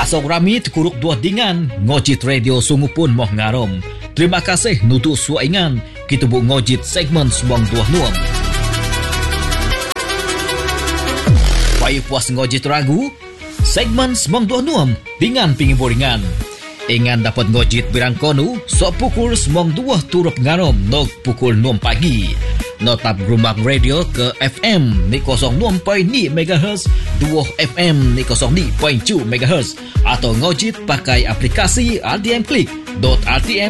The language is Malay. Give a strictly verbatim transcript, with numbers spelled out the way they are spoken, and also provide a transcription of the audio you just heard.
Asok rami tekuruk dua dingan ngojit radio sungu pun moh ngarom. Terima kasih nutu suaingan kita bu ngojit segmen semong dua nuam. Payu puas ngojit ragu segmen semong dua nuam dengan pingi boringan. Ingan dapat ngojit birang konu sok pukul semong dua turut ngarom nok pukul enam pagi. Notap rumah radio ke F M ni kosong enam perpuluhan lima megahertz, dua F M ni kosong lima perpuluhan tujuh megahertz atau ngojit pakai aplikasi R T M Klik dot R T M